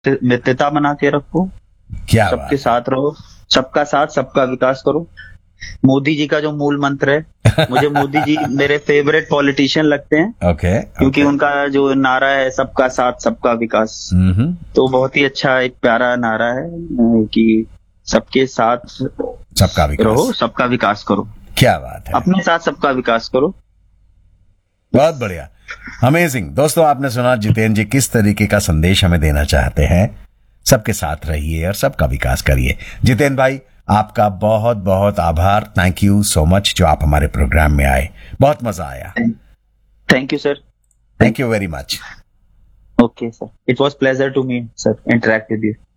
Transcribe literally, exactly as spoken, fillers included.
मित्रता बना के रखो, क्या सबके बात। साथ रहो, सबका साथ सबका विकास करो। मोदी जी का जो मूल मंत्र है, मुझे मोदी जी मेरे फेवरेट पॉलिटिशियन लगते हैं, ओके क्योंकि ओके। उनका जो नारा है सबका साथ सबका विकास, हम्म। तो बहुत ही अच्छा एक प्यारा नारा है अ, कि सबके साथ सबका रहो, विकास। सबका विकास करो, क्या बात है, अपने साथ सबका विकास करो। बहुत बढ़िया, अमेजिंग। दोस्तों, आपने सुना जितेंद्र जी किस तरीके का संदेश हमें देना चाहते हैं। सबके साथ रहिए और सबका विकास करिए। जितेंद्र भाई, आपका बहुत बहुत आभार। थैंक यू सो मच जो आप हमारे प्रोग्राम में आए, बहुत मजा आया। Thank you sir. Thank you very much. Okay sir, it was pleasure to me sir interact with you.